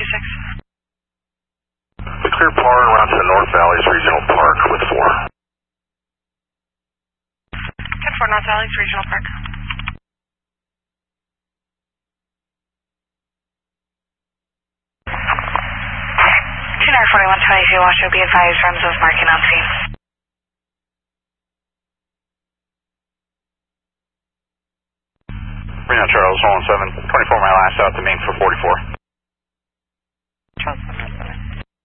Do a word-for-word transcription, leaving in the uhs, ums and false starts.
two six. We clear par and route to the North Valleys Regional Park with four. ten four, North Valleys Regional Park. two nine forty-one twenty-two, Washoe, be advised, runs of marking on scene. Reno Charles, one one seven, twenty-four mile last out to main for forty-four.